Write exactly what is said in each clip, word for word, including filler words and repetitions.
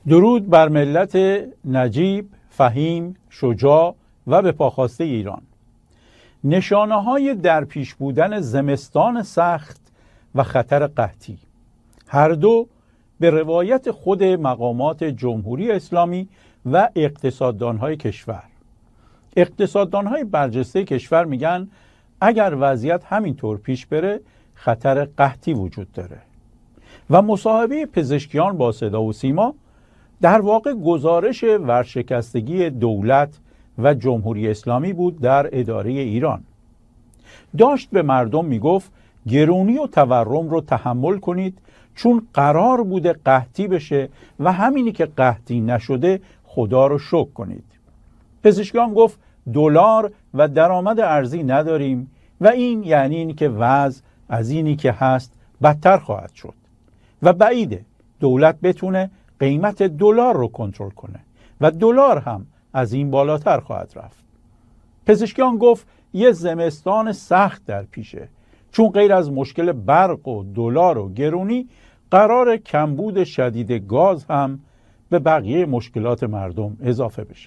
درود بر ملت نجیب، فهیم، شجاع و به پاخواسته ایران. نشانه های در پیش بودن زمستان سخت و خطر قحطی، هر دو به روایت خود مقامات جمهوری اسلامی و اقتصاددانهای کشور. اقتصاددانهای برجسته کشور میگن اگر وضعیت همینطور پیش بره خطر قحطی وجود داره و مصاحبه پزشکیان با صدا و سیما در واقع گزارش ورشکستگی دولت و جمهوری اسلامی بود در اداره ایران. داشت به مردم میگفت گرونی و تورم رو تحمل کنید چون قرار بوده قحطی بشه و همینی که قحطی نشده خدا رو شکر کنید. پزشکیان گفت دلار و درآمد ارزی نداریم و این یعنی این که وضع از اینی که هست بدتر خواهد شد و بعیده دولت بتونه قیمت دلار رو کنترل کنه و دلار هم از این بالاتر خواهد رفت. پزشکیان گفت یه زمستان سخت در پیشه چون غیر از مشکل برق و دلار و گرونی قرار کمبود شدید گاز هم به بقیه مشکلات مردم اضافه بشه.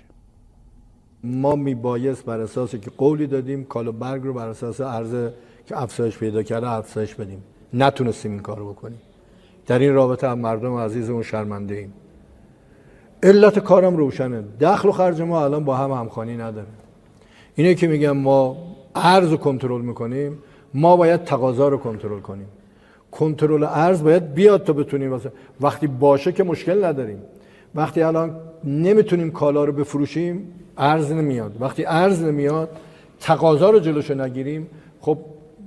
ما میبایست بر اساسی که قولی دادیم کالا برگ رو بر اساس عرضه که افزایش پیدا کرده افزایش بدیم، نتونستیم این کارو بکنیم. در این رابطه هم مردم عزیزمون شرمنده ایم. علت کارم روشنه، دخل و خرج ما الان با هم همخوانی نداره. اینه که میگم ما ارز رو کنترل میکنیم، ما باید تقاضا رو کنترل کنیم. کنترل ارز باید بیاد تا بتونیم واسه وقتی باشه که مشکل نداریم. وقتی الان نمیتونیم کالا رو بفروشیم ارز نمیاد، وقتی ارز نمیاد تقاضا رو جلوشو نگیریم، خب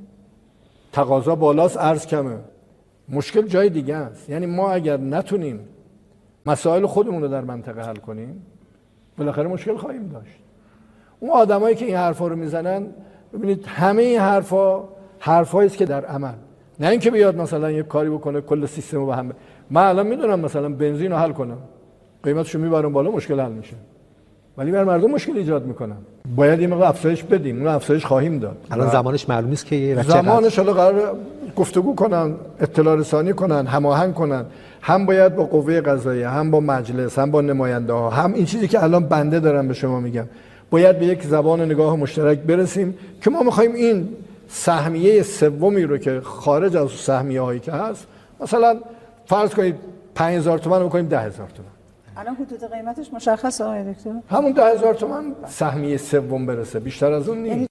تقاضا بالاست ارز کمه، مشکل جای دیگه است. یعنی ما اگر نتونیم مسائل خودمون رو در منطقه حل کنیم بالاخره مشکل خواهیم داشت. اون آدمایی که این حرفا رو میزنن ببینید همه این حرفا حرفایی است که در عمل، نه اینکه بیاد مثلا یه کاری بکنه کل سیستم رو به هم. من الان میدونم مثلا بنزین رو حل کنم قیمتشو میبرم بالا مشکل حل میشه، ولی بر مردم مشکل ایجاد میکنم. باید این مقدار افزایش بدیم، اون افزایش خواهیم داد. الان زمانش معلوم نیست که زمانش حالا قرار گفتگو کنن، اطلاع رسانی کنن، هماهنگ کنن، هم باید با قوه قضاییه، هم با مجلس، هم با نماینده ها، هم این چیزی که الان بنده دارم به شما میگم، باید به یک زبان نگاه مشترک برسیم که ما میخوایم این سهمیه سومی رو که خارج از سهمیه هایی که هست، مثلا فرض کنید پنج هزار تومان رو بکنیم ده هزار تومان. الان حدود قیمتش مشخصه آقای دکتر؟ همون ده هزار تومان سهمیه سوم برسه، بیشتر از اون نیست.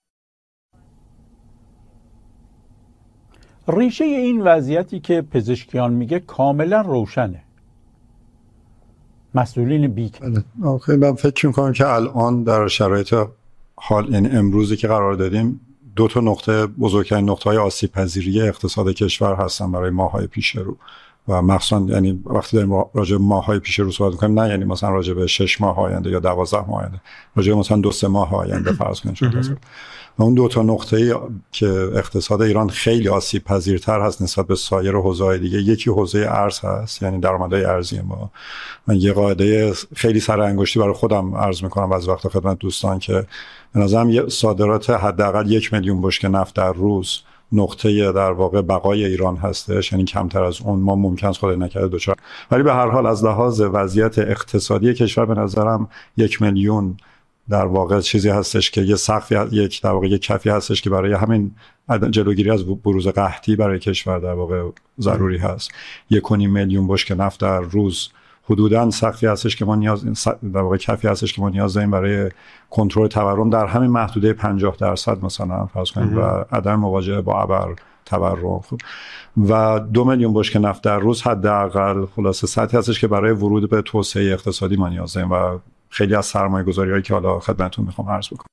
ریشه این وضعیتی که پزشکیان میگه کاملا روشنه. مسئولین بیک آخه من فکر میکنم که الان در شرایط حال یعنی امروزی که قرار دادیم دو تا نقطه بزرگترین نقطه‌های آسیب پذیری اقتصاد کشور هستن برای ماه‌های پیش رو و مخصوصا یعنی وقتی داریم راجع به ماه‌های پیش رو صحبت می‌کنیم نه یعنی مثلا راجع به شش ماه آینده یا دوازده ماه آینده، راجع به مثلا دو سه ماه آینده فرض کنید شد. و اون دو تا نقطه‌ای که اقتصاد ایران خیلی آسیب پذیرتر هست نسبت به سایر حوزه‌های دیگه، یکی حوزه ارز هست، یعنی درآمدهای ارزی ما. من یه قاعده خیلی سر انگشتی برای خودم عرض می‌کنم بعضی وقتا خدمت دوستان که به نظرم یه صادرات حداقل یک میلیون بشکه نفت در روز نقطه در واقع بقای ایران هستش، یعنی کمتر از اون ما ممکن است خدای نکرده دوچار. ولی به هر حال از لحاظ وضعیت اقتصادی کشور به نظرم یک میلیون در واقع چیزی هستش که یه سقفی یک در واقع یک کفی هستش که برای همین جلوگیری از بروز قحطی برای کشور در واقع ضروری هست. یک و نیم میلیون بشکه نفت در روز حدوداً سقفی هستش که ما نیاز در واقع کفی هستش که ما نیاز داریم برای کنترل تورم در همین محدوده پنجاه درصد مثلا فرض کنید و عدم مواجهه با ابر تورم. و دو میلیون بشکه نفت در روز حداقل خلاصه سطحی هستش که برای ورود به توسعه اقتصادی ما نیاز داریم و خیلی از سرمایه‌گذاری‌هایی که حالا خدمتتون میخوام عرض بکنم.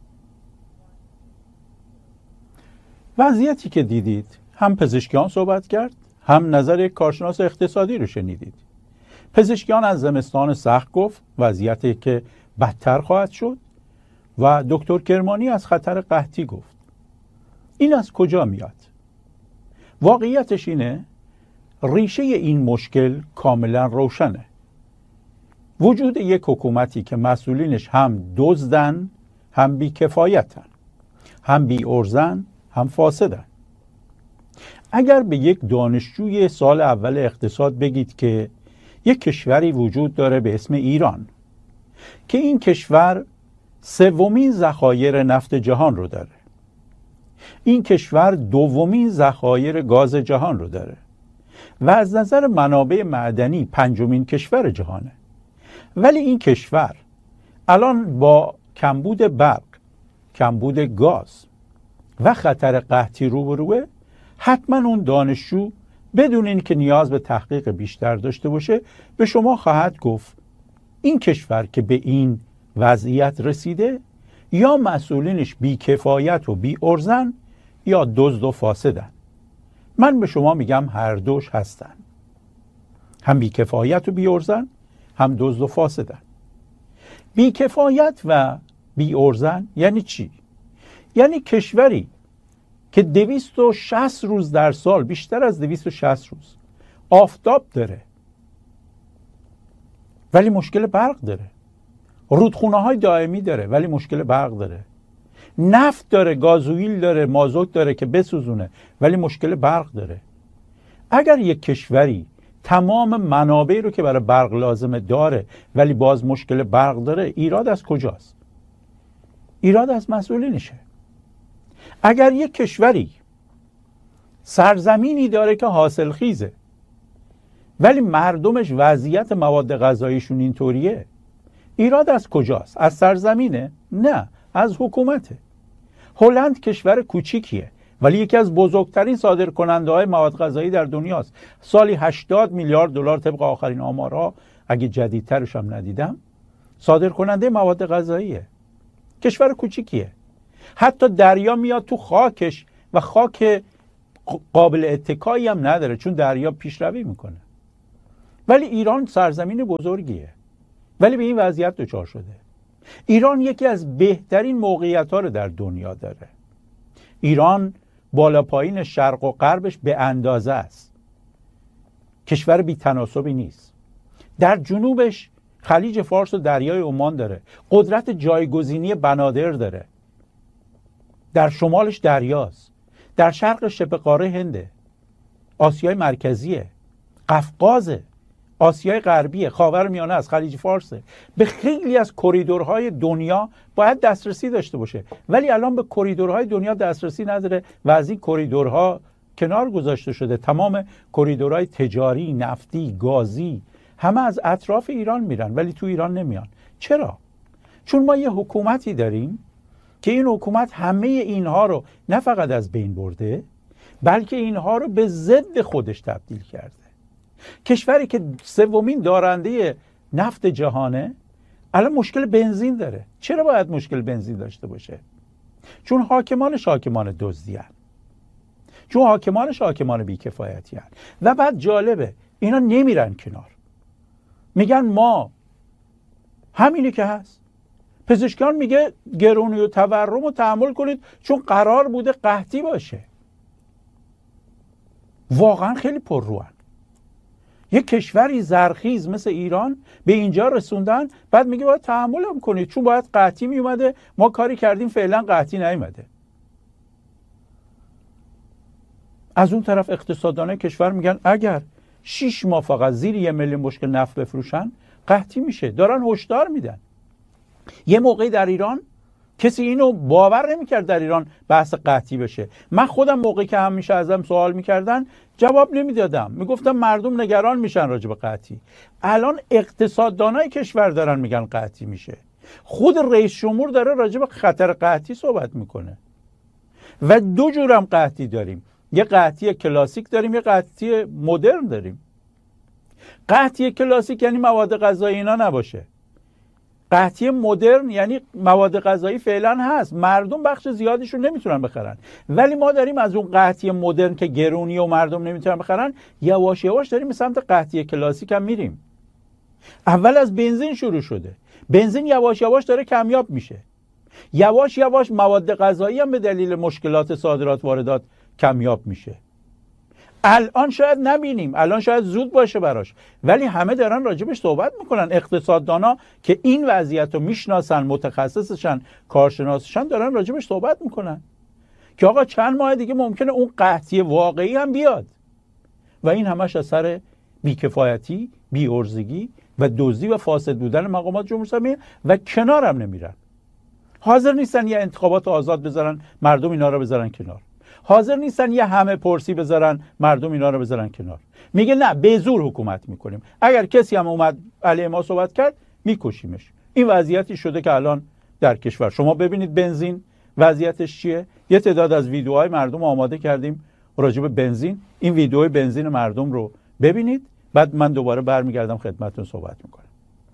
وضعیتی که دیدید هم پزشکیان صحبت کرد هم نظر یک کارشناس اقتصادی رو شنیدید. پزشکیان از زمستان سخت گفت، وضعیتی که بدتر خواهد شد، و دکتر کرمانی از خطر قحطی گفت. این از کجا میاد؟ واقعیتش اینه ریشه این مشکل کاملا روشنه. وجود یک حکومتی که مسئولینش هم دزدن، هم بی‌کفایتن، هم بی‌ارزن، هم فاسدن. اگر به یک دانشجوی سال اول اقتصاد بگید که یک کشوری وجود داره به اسم ایران که این کشور سومین ذخایر نفت جهان رو داره. این کشور دومین ذخایر گاز جهان رو داره و از نظر منابع معدنی پنجمین کشور جهانه. ولی این کشور الان با کمبود برق، کمبود گاز و خطر قحطی روبروه. حتما اون دانشجو بدون این که نیاز به تحقیق بیشتر داشته باشه به شما خواهد گفت این کشور که به این وضعیت رسیده یا مسئولینش بیکفایت و بی ارزن یا دزد و فاسدن. من به شما میگم هر دوش هستن، هم بیکفایت و بی ارزن هم دزد و فاسدن. بیکفایت و بی ارزن یعنی چی؟ یعنی کشوری که دویست و شصت روز در سال، بیشتر از دویست و شصت روز آفتاب داره ولی مشکل برق داره، رودخونه های دائمی داره ولی مشکل برق داره، نفت داره، گازوئیل داره، مازوت داره که بسوزونه ولی مشکل برق داره. اگر یک کشوری تمام منابعی رو که برای برق لازمه داره ولی باز مشکل برق داره، ایراد از کجاست؟ ایراد از مسئولینشه. اگر یک کشوری سرزمینی داره که حاصل خیزه ولی مردمش وضعیت مواد غذاییشون اینطوریه، ایراد از کجاست؟ از سرزمینه؟ نه، از حکومته. هلند کشور کوچیکیه ولی یکی از بزرگترین صادرکننده های مواد غذایی در دنیاست. سالی هشتاد میلیارد دلار طبق آخرین آمارها، اگه جدیدترش هم ندیدم، صادرکننده مواد غذاییه. کشور کوچیکیه، حتی دریا میاد تو خاکش و خاک قابل اتکایی هم نداره چون دریا پیشروی میکنه. ولی ایران سرزمین بزرگیه ولی به این وضعیت دچار شده. ایران یکی از بهترین موقعیت‌ها رو در دنیا داره. ایران بالا پایین شرق و غربش به اندازه است. کشور بی تناسبی نیست. در جنوبش خلیج فارس و دریای عمان داره، قدرت جایگزینی بنادر داره. در شمالش دریاست، در شرق شبه قاره هنده، آسیای مرکزیه، قفقازه، آسیای غربیه، خاورمیانه از خلیج فارسه. به خیلی از کریدورهای دنیا باید دسترسی داشته باشه ولی الان به کریدورهای دنیا دسترسی نداره و از این کریدورها کنار گذاشته شده. تمام کریدورهای تجاری، نفتی، گازی همه از اطراف ایران میرن ولی تو ایران نمیان. چرا؟ چون ما یه حکومتی داریم که این حکومت همه اینها رو نه فقط از بین برده بلکه اینها رو به ضد خودش تبدیل کرده. کشوری که سومین دارنده نفت جهانه الان مشکل بنزین داره. چرا باید مشکل بنزین داشته باشه؟ چون حاکمانش حاکمان دزدی هستند، چون حاکمانش حاکمان بیکفایتی هستند. و بعد جالبه اینا نمیرن کنار، میگن ما همینی که هست. پزشکان میگه گرونی و تورم رو تحمل کنید چون قرار بوده قحطی باشه. واقعا خیلی پرروان. یک کشوری زرخیز مثل ایران به اینجا رسوندن، بعد میگه باید تحمل هم کنید چون باید قحطی میومده، ما کاری کردیم فعلا قحطی نیومده. از اون طرف اقتصاددانای کشور میگن اگر شش ماه فقط زیر یه میلیون بشکه نفت بفروشن قحطی میشه. دارن هشدار میدن. یه موقعی در ایران کسی اینو باور نمیکرد در ایران بحث قحطی بشه. من خودم موقعی که همیشه ازم سوال میکردن جواب نمیدادم، میگفتم مردم نگران میشن راجع به قحطی. الان اقتصاددانای کشور دارن میگن قحطی میشه. خود رئیس جمهور داره راجع به خطر قحطی صحبت میکنه. و دو جورم قحطی داریم، یه قحطی کلاسیک داریم، یه قحطی مدرن داریم. قحطی کلاسیک یعنی مواد غذایی اینا نباشه. قحطی مدرن یعنی مواد غذایی فعلا هست، مردم بخش زیادیشون نمیتونن بخرن. ولی ما داریم از اون قحطی مدرن که گرونی و مردم نمیتونن بخرن یواش یواش داریم به سمت قحطی کلاسیک هم میریم. اول از بنزین شروع شده، بنزین یواش یواش داره کمیاب میشه. یواش یواش مواد غذایی هم به دلیل مشکلات صادرات واردات کمیاب میشه. الان شاید نبینیم، الان شاید زود باشه براش، ولی همه دارن راجبش صحبت میکنن. اقتصاددانا که این وضعیت رو میشناسن، متخصصشن، کارشناسشن، دارن راجبش صحبت میکنن که آقا چند ماه دیگه ممکنه اون قحطی واقعی هم بیاد و این همش اثر بیکفایتی، بی‌عرضگی و دزدی و فاسد بودن مقامات جمهوری اسلامی و کنارم نمیرن. حاضر نیستن یه انتخابات آزاد بذارن، مردم اینا رو بذارن کنار. حاضر نیستن یه همه پرسی بذارن، مردم اینا رو بذارن کنار. میگه نه، به زور حکومت میکنیم. اگر کسی هم اومد علیه ما صحبت کرد میکشیمش. این وضعیتی شده که الان در کشور شما ببینید بنزین وضعیتش چیه. یه تعداد از ویدیوهای مردم آماده کردیم راجع به بنزین. این ویدیوهای بنزین مردم رو ببینید، بعد من دوباره برمیگردم خدمتتون صحبت میکنم.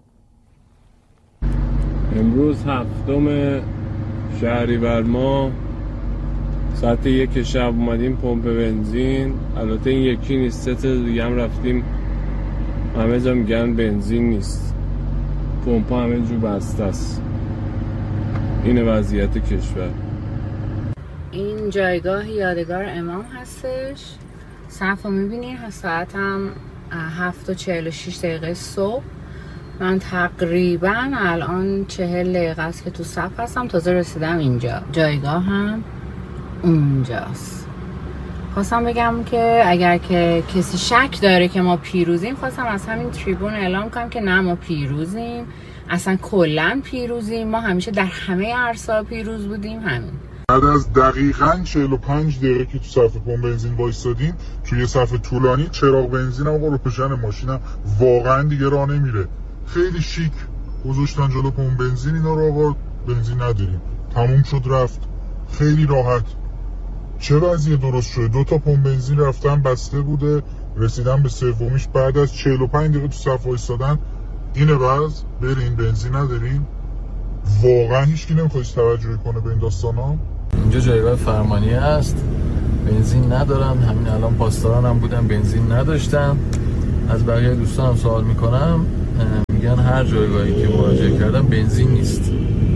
امروز هفتم شهریور ماه ساعت یک شب اومدیم پمپ بنزین. البته این یکی نیست، سه تا دیگه هم رفتیم، همه جا میگن بنزین نیست، پمپ همه جو بسته است. این وضعیت کشور. این جایگاه یادگار امام هستش. صف رو میبینین، ساعت هم هفت و چهل و شیش دقیقه صبح. من تقریبا الان چهل دقیقه است که تو صف هستم، تازه رسیدم اینجا. جایگاه هم اونجاست. خواستم بگم که اگر که کسی شک داره که ما پیروزیم، خواستم از همین تریبون اعلام کنم که نه، ما پیروزیم، اصلا کلن پیروزیم. ما همیشه در همه عرصه‌ها پیروز بودیم. همین. بعد از دقیقاً چهل و پنج دقیقه که تو صف پمپ بنزین وایسادیم، توی صف طولانی، چراغ بنزینم آقا روشن، ماشینم واقعا دیگه راه نمیره. خیلی شیک گذاشتن جلو پمپ بنزین اینا رو، آقا بنزین نداریم، تموم شد رفت. خیلی راحت. چه وضعیه درست شده؟ دو تا پمپ بنزین رفتن بسته بوده، رسیدن به سومیش بعد از چهل و پنج دقیقه تو صف وایسادن. اینه وضع، بریم بنزین نداریم. واقعا هیچکی نمیخواد توجه کنه به این داستانا. اینجا جایگاه فرمانی است، بنزین ندارن. همین الان پاسداران هم بودن بنزین نداشتن. از بقیه دوستانم سوال میکنم، میگن هر جایگاهی که مراجعه کردم بنزین نیست.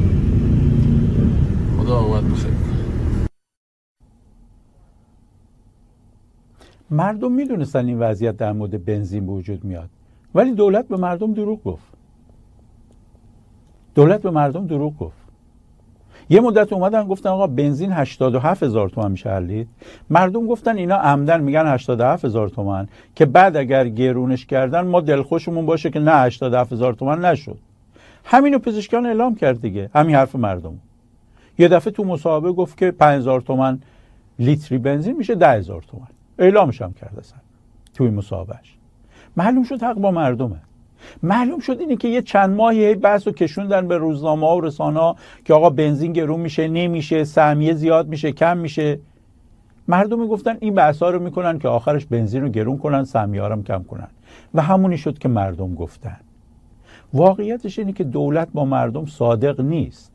خدا عاقبت بخیر. مردم میدونستن این وضعیت در مورد بنزین به وجود میاد، ولی دولت به مردم دروغ گفت. دولت به مردم دروغ گفت. یه مدت اومدن گفتن آقا بنزین هشتاد و هفت هزار تومان میشه حلید. مردم گفتن اینا عمدن میگن هشتاد و هفت هزار تومان که بعد اگر گرونش کردن ما دلخوشمون باشه که نه هشتاد و هفت هزار تومان نشد. همینو پزشکان اعلام کرد دیگه، همین حرف مردم. یه دفعه تو مصاحبه گفت که پنج هزار تومان لیتری بنزین میشه ده هزار تومان. اعلامش هم کرد اصلا توی مصاحبهش. معلوم شد حق با مردمه. معلوم شد اینه که یه چند ماهی بحثو کشوندن به روزنامه‌ها و رسانه‌ها که آقا بنزین گرون میشه، نمیشه، سهمیه زیاد میشه، کم میشه. مردم میگفتن این بحثا رو میکنن که آخرش بنزین رو گرون کنن، سهمیه رو کم کنن. و همونی شد که مردم گفتن. واقعیتش اینه که دولت با مردم صادق نیست.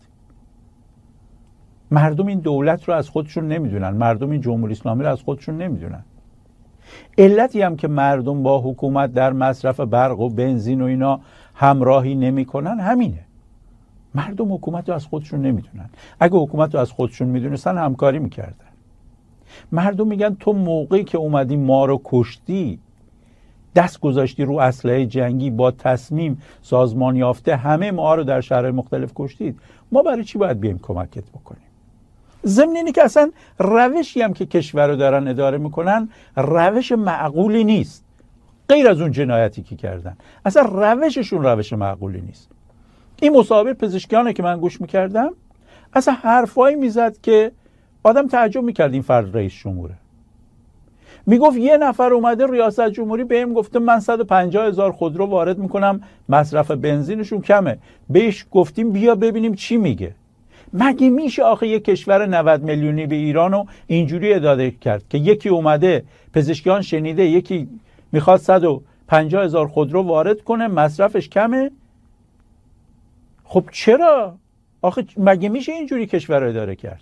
مردم این دولت رو از خودشون نمیدونن، مردم این جمهوری اسلامی رو از خودشون نمیدونن. علتی هم که مردم با حکومت در مصرف برق و بنزین و اینا همراهی نمیکنن همینه. مردم حکومت رو از خودشون نمیدونن. اگه حکومت رو از خودشون میدونستن همکاری میکردن. مردم میگن تو موقعی که اومدی ما رو کشتی، دست گذاشتی رو اسلحه جنگی، با تصمیم سازمان یافته همه ما رو در شهرهای مختلف کشتید، ما برای چی باید بیایم کمکت بکنیم؟ ضمن اینه که اصلا روشی هم که کشور رو دارن اداره میکنن روش معقولی نیست، غیر از اون جنایتی که کردن. اصلا روششون روش معقولی نیست. این مصاحبه پزشکیانه که من گوش میکردم، اصلا حرفایی میزد که آدم تعجب میکرد این فرد رئیس جمهوره. میگفت یه نفر اومده ریاست جمهوری بهم گفته من صد و پنجاه هزار خودرو وارد میکنم، مصرف بنزینشون کمه. بهش گفتیم بیا ببینیم چی میگه. مگه میشه آخه یک کشور نود میلیونی به ایرانو اینجوری اداره کرد که یکی اومده پزشکیان شنیده یکی میخواد صد و پنجاه هزار خودرو وارد کنه، مصرفش کمه؟ خب چرا؟ آخه مگه میشه اینجوری کشور رو اداره کرد؟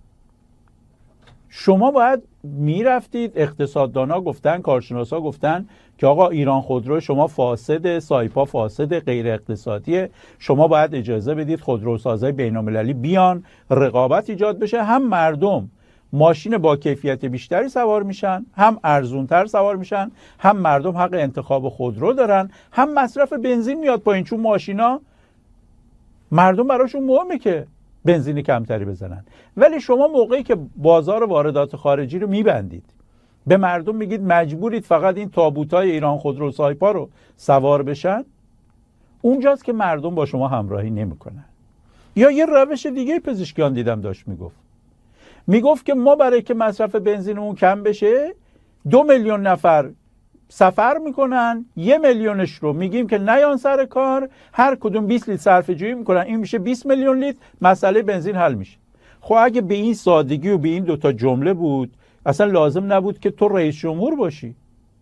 شما باید میرفتید، اقتصاددانا گفتن، کارشناسا گفتن که آقا ایران خودرو شما فاسده، سایپا فاسده، غیر اقتصادیه، شما باید اجازه بدید خودروسازای بین‌المللی بیان، رقابت ایجاد بشه، هم مردم ماشین با کیفیت بیشتری سوار میشن، هم ارزونتر سوار میشن، هم مردم حق انتخاب خودرو دارن، هم مصرف بنزین میاد پایین، چون ماشینا مردم براشون مهمه که بنزین کمتری بزنن. ولی شما موقعی که بازار واردات خارجی رو میبندید، به مردم میگید مجبورید فقط این تابوتای ایران خودرو سایپا رو سوار بشن، اونجاست که مردم با شما همراهی نمیکنن. یا یه روش دیگه پزشکیان دیدم داشت میگفت میگفت که ما برای که مصرف بنزینمون کم بشه دو میلیون نفر سفر میکنن، یه میلیونش رو میگیم که نیان سر کار، هر کدوم بیست لیتر صرفه جویی میکنن، این میشه بیست میلیون لیتر، مسئله بنزین حل میشه. خب اگه به این سادگی و به این دوتا جمله بود اصلا لازم نبود که تو رئیس جمهور باشی.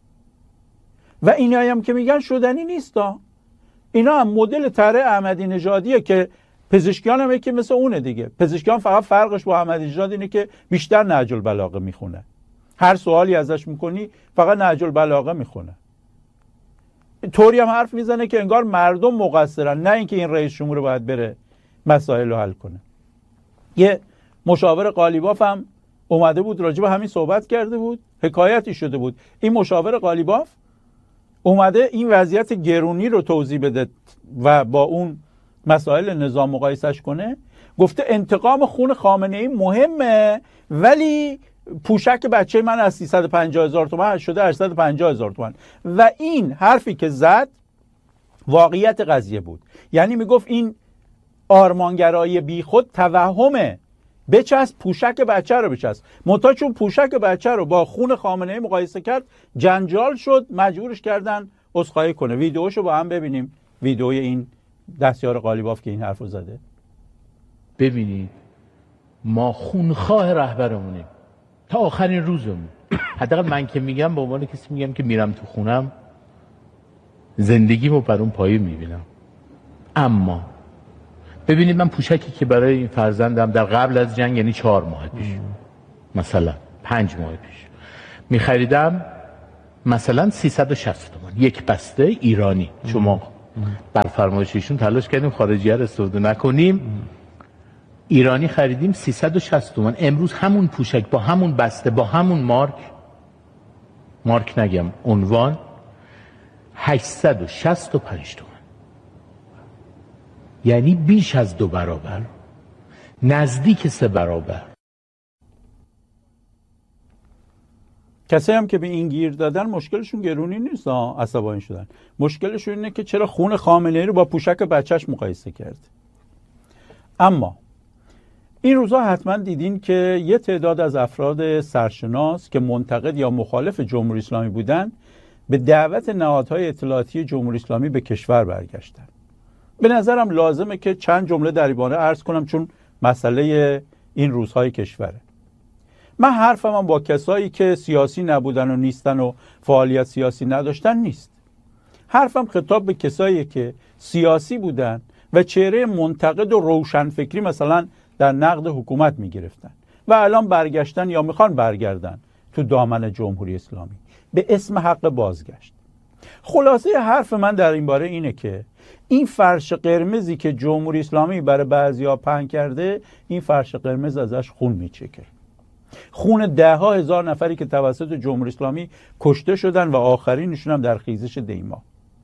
و اینایی هم که میگن شدنی نیستا، اینا هم مدل طرح احمدی نژادیه که پزشکیان هم که مثل اونه دیگه. پزشکیان فقط فرقش با احمدی نژاد اینه که بیشتر نهج البلاغه میخونه، هر سوالی ازش میکنی فقط نهج البلاغه میخونه. طوری هم حرف میزنه که انگار مردم مقصرن، نه اینکه این رئیس جمهور باید بره مسائل رو حل کنه. یه مشاور قالیباف هم اومده بود راجع به همین صحبت کرده بود، حکایتی شده بود. این مشاور قالیباف اومده این وضعیت گرونی رو توضیح بده و با اون مسائل نظام مقایسش کنه. گفته انتقام خون خامنه ای مهمه، ولی پوشک بچه من از سیصد و پنجاه هزار تومان شده هشتصد و پنجاه هزار تومان. و این حرفی که زد واقعیت قضیه بود. یعنی میگفت این آرمانگرایی بی خود توهمه، بچسب پوشک بچه رو بچسب. منتها چون پوشک بچه رو با خون خامنه ای مقایسه کرد جنجال شد، مجبورش کردن عذرخواهی کنه. ویدیوشو با هم ببینیم، ویدیوی این دستیار قالیباف که این حرفو زده. ببینید ما خونخواه رهبرمونیم تا آخرین روزمون. حداقل من که میگم به عنوان کسی میگم که میرم تو خونم زندگیمو بر اون پایه میبینم. اما ببینید من پوشکی که برای این فرزندم در قبل از جنگ، یعنی چهار ماه پیش مثلا پنج ماه پیش میخریدم مثلا سیصد و شصت تومان یک بسته ایرانی. شما بر فرمایش ایشون تلاش کردیم خارجی ها استفاده نکنیم، ایرانی خریدیم سیصد و شصت تومان. امروز همون پوشک با همون بسته با همون مارک مارک نگم عنوان هشتصد و شصت و پنج تومان، یعنی بیش از دو برابر، نزدیک سه برابر. کسی هم که به این گیر دادن مشکلشون گرونی نیست، عصبانی شدن. مشکلشون اینه که چرا خون خامنه ای رو با پوشک بچهش مقایسه کرد. اما این روزها حتما دیدین که یه تعداد از افراد سرشناس که منتقد یا مخالف جمهوری اسلامی بودن به دعوت نهادهای اطلاعاتی جمهوری اسلامی به کشور برگشتن. به نظرم لازمه که چند جمله در این باره عرض کنم، چون مسئله این روزهای کشوره. من حرفم هم با کسایی که سیاسی نبودن و نیستن و فعالیت سیاسی نداشتن نیست. حرفم خطاب به کسایی که سیاسی بودن و چهره منتقد و روشنفکری مثلا در نقد حکومت میگرفتن و الان برگشتن یا میخوان برگردن تو دامن جمهوری اسلامی به اسم حق بازگشت. خلاصه حرف من در این باره اینه که این فرش قرمزی که جمهوری اسلامی برای بعضیا پهن کرده، این فرش قرمز ازش خون میچکه. خون ده ها هزار نفری که توسط جمهوری اسلامی کشته شدن و آخرینشون هم در خیزش دیما.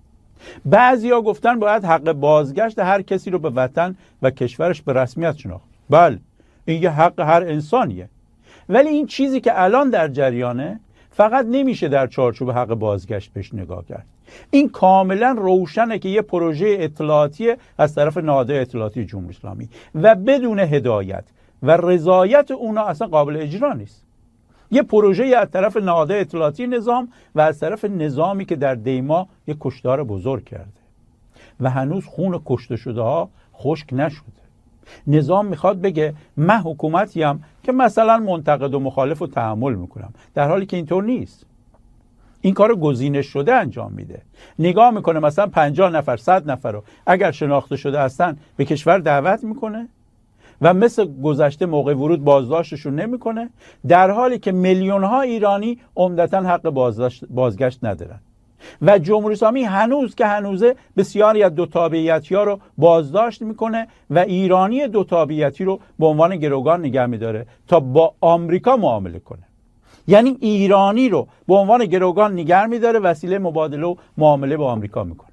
بعضیا گفتن باید حق بازگشت هر کسی رو به وطن و کشورش به رسمیت شناخت. بله، این یه حق هر انسانیه. ولی این چیزی که الان در جریانه فقط نمیشه در چارچوب حق بازگشت بهش نگاه کرد. این کاملا روشنه که یه پروژه اطلاعاتی از طرف نهادهای اطلاعاتی جمهوری اسلامی و بدون هدایت و رضایت اونا اصلا قابل اجرا نیست. یه پروژه از طرف نهادهای اطلاعاتی نظام و از طرف نظامی که در دیما یه کشتار بزرگ کرده و هنوز خون کشته شده ها خشک نشده. نظام میخواد بگه من حکومتیم که مثلا منتقد و مخالف رو تحمل میکنم، در حالی که اینطور نیست. این کار گزینش شده انجام میده. نگاه میکنه مثلا پنجاه نفر صد نفر رو اگر شناخته شده هستن به کشور دعوت میکنه و مثل گذشته موقع ورود بازداشتشون نمیکنه، در حالی که میلیون ها ایرانی عمدتاً حق بازگشت ندارن. و جمهوری اسلامی هنوز که هنوزه بسیاری از دو تابعیتی ها رو بازداشت میکنه و ایرانی دو تابعیتی رو به عنوان گروگان نگه میداره تا با آمریکا معامله کنه. یعنی ایرانی رو به عنوان گروگان نگه میداره، وسیله مبادله و معامله با آمریکا میکنه.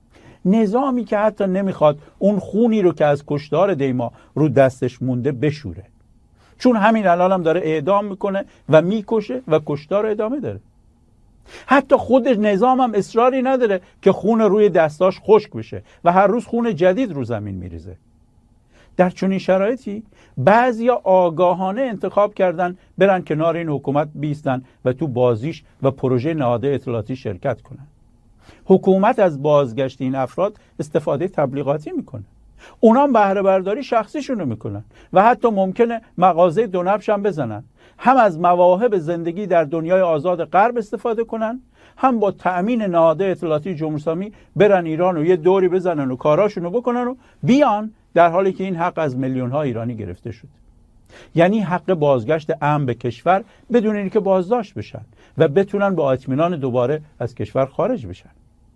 نظامی که حتی نمیخواد اون خونی رو که از کشتار دیما رو دستش مونده بشوره. چون همین الان هم داره اعدام میکنه و میکشه و کشتار ادامه داره. حتی خود نظام هم اصراری نداره که خون روی دستاش خشک بشه و هر روز خون جدید رو زمین میریزه. در چنین شرایطی بعضیا آگاهانه انتخاب کردن برن کنار این حکومت بیستن و تو بازیش و پروژه نهادهای اطلاعاتی شرکت کنن. حکومت از بازگشت این افراد استفاده تبلیغاتی میکنه. اونا هم بهره برداری شخصیشونو میکنن و حتی ممکنه مغازه دو نبش هم بزنن. هم از مواهب زندگی در دنیای آزاد غرب استفاده کنن، هم با تأمین نهادهای اطلاعاتی جمهوری اسلامی برن ایران و یه دوری بزنن و کاراشونو بکنن و بیان، در حالی که این حق از میلیون ها ایرانی گرفته شد. یعنی حق بازگشت امن به کشور بدون اینکه بازداشت بشن و بتونن با اطمینان دوباره از کشور خارج بشن.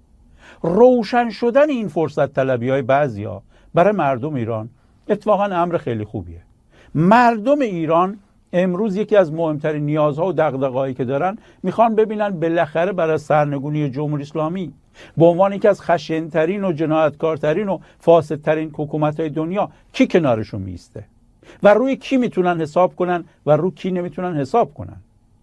روشن شدن این فرصت طلبی های بعضیا برای مردم ایران اتفاقا امر خیلی خوبیه. مردم ایران امروز یکی از مهمترین نیازها و دغدغه‌هایی که دارن، میخوان ببینن بالاخره برای سرنگونی جمهوری اسلامی به عنوان یکی از خشن‌ترین و جنایتکارترین و فاسدترین حکومت‌های دنیا کی کنارشون میسته و روی کی میتونن حساب کنن و روی کی نمیتونن حساب کنن.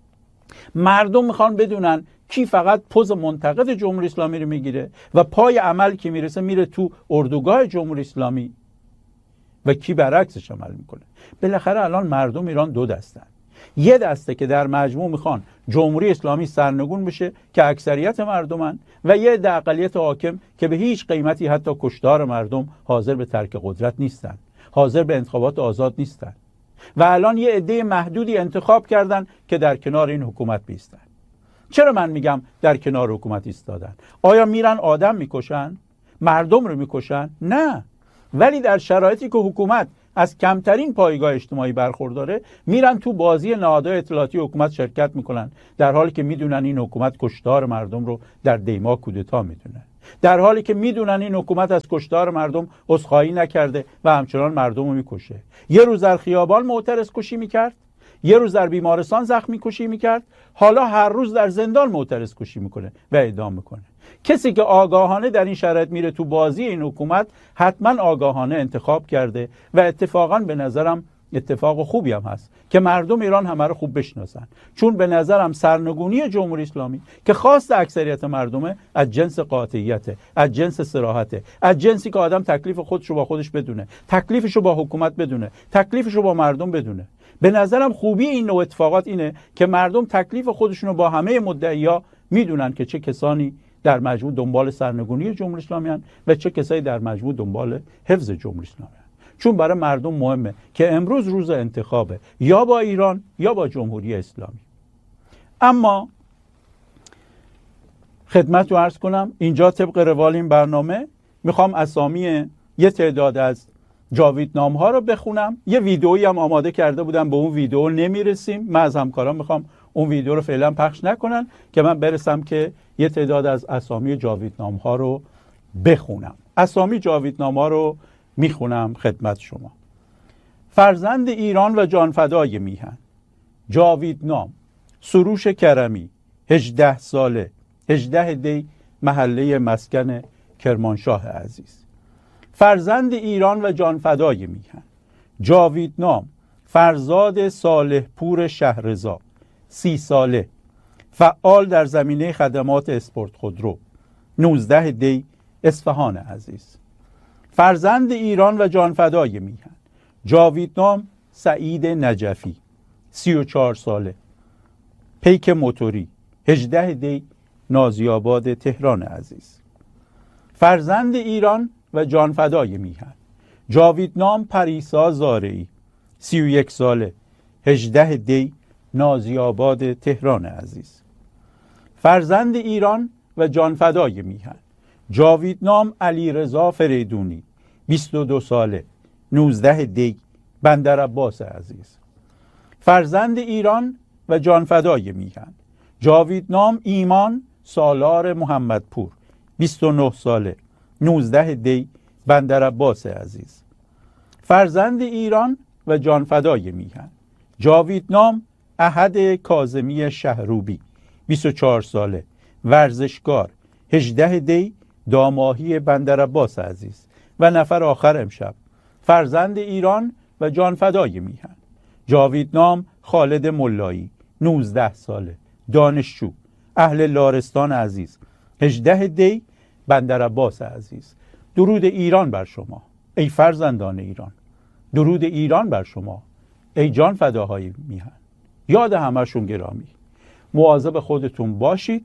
مردم میخوان بدونن کی فقط پوز منتقد جمهوری اسلامی رو میگیره و پای عمل که میرسه میره تو اردوگاه جمهوری اسلامی و کی برعکسش عمل میکنه. بالاخره الان مردم ایران دو دستن. یه دسته که در مجموع میخوان جمهوری اسلامی سرنگون بشه که اکثریت مردمن، و یه عده اقلیت حاکم که به هیچ قیمتی حتی کشتار مردم حاضر به ترک قدرت نیستن، حاضر به انتخابات آزاد نیستن و الان یه عده محدودی انتخاب کردن که در کنار این حکومت بیستن. چرا من میگم در کنار حکومت ایستادن؟ آیا میرن آدم میکشن؟ مردم رو میکشن؟ نه. ولی در شرایطی که حکومت از کمترین پایگاه اجتماعی برخورداره، میرن تو بازی نهادهای اطلاعاتی حکومت شرکت میکنن، در حالی که میدونن این حکومت کشتار مردم رو در دیما کودتا میدونه، در حالی که میدونن این حکومت از کشتار مردم عذرخواهی نکرده و همچنان مردم رو میکشه. یه روز در خیابان معترض کشی میکرد، یه روز در بیمارستان زخمی کشی میکرد، حالا هر روز در زندان معترض کشی میکنه و اعدام میکنه. کسی که آگاهانه در این شرایط میره تو بازی این حکومت، حتما آگاهانه انتخاب کرده و اتفاقا به نظرم اتفاق خوبی هم هست که مردم ایران همه رو خوب بشناسن، چون به نظرم سرنگونی جمهوری اسلامی که خواست اکثریت مردمه از جنس قاطعیته، از جنس صراحته، از جنسی که آدم تکلیف خودشو با خودش بدونه، تکلیفشو با حکومت بدونه، تکلیفشو با مردم بدونه. به نظرم خوبی این نوع اتفاقات اینه که مردم تکلیف خودشونو با همه مدعیا میدونن که چه کسانی در مجموع دنبال سرنگونی جمهوری اسلامی هستند و چه کسایی در مجموع دنبال حفظ جمهوری اسلامی هستند. چون برای مردم مهمه که امروز روز انتخابه، یا با ایران یا با جمهوری اسلامی. اما خدمت رو عرض کنم، اینجا طبق روال این برنامه میخوام اسامی یه تعداد از جاویدنام ها رو بخونم. یه ویدئویی هم آماده کرده بودم، به اون ویدئو نمیرسیم. من از همکاران میخوام اون ویدئو رو فعلا پخش نکنن که من برسم که یه تعداد از اسامی جاویدنام ها رو بخونم. اسامی جاویدنام ها رو میخونم خدمت شما. فرزند ایران و جانفدای میهن، جاویدنام، سروش کرمی، هجده ساله، هجده دی، محله مسکن کرمانشاه عزیز. فرزند ایران و جانفدای میهن، جاویدنام، فرزاد صالح پور شهرزا، سی ساله، فعال در زمینه خدمات اسپورت خودرو، نوزده دی، اصفهان عزیز. فرزند ایران و جانفدای میهن، جاویدنام سعید نجفی، سی و چهار ساله، پیک موتوری، هجده دی، نازیاباد تهران عزیز. فرزند ایران و جانفدای میهن، جاویدنام پریسا زارعی، سی و یک ساله، هجده دی، نازیاباد تهران عزیز. فرزند ایران و جانفدای میهن، جاویدنام علیرضا فریدونی، بیست و دو ساله، نوزده دی، بندرعباس عزیز. فرزند ایران و جانفدای میهن، جاویدنام ایمان سالار محمدپور، بیست و نه ساله، نوزده دی، بندرعباس عزیز. فرزند ایران و جانفدای میهن، جاویدنام احد کاظمی شهروبی، بیست و چهار ساله، ورزشکار، هجده دی، داماهی بندرعباس عزیز. و نفر آخر امشب، فرزند ایران و جانفدای میهن، جاویدنام خالد ملایی، نوزده ساله، دانشجو، اهل لارستان عزیز. هجده دی بندر عباس عزیز. درود ایران بر شما ای فرزندان ایران. درود ایران بر شما ای جان فداهای میهن. یاد همه‌شون گرامی. مواظب خودتون باشید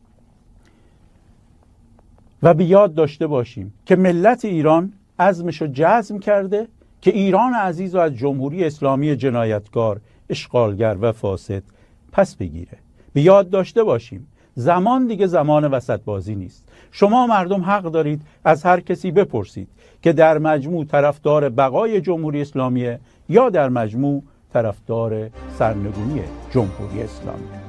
و به یاد داشته باشیم که ملت ایران عزمشو جزم کرده که ایران عزیز رو از جمهوری اسلامی جنایتکار، اشغالگر و فاسد پس بگیره. به یاد داشته باشیم زمان دیگه زمان وسط بازی نیست. شما مردم حق دارید از هر کسی بپرسید که در مجموع طرفدار بقای جمهوری اسلامی یا در مجموع طرفدار سرنگونی جمهوری اسلامی.